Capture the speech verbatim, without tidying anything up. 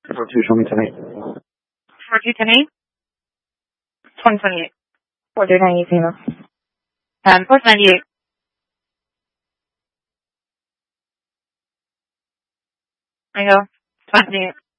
four two, show me ten eight. four two ten eight? twenty twenty-eight. four two ninety-eight, female. Um, four ninety-eight. I go. twenty-eight.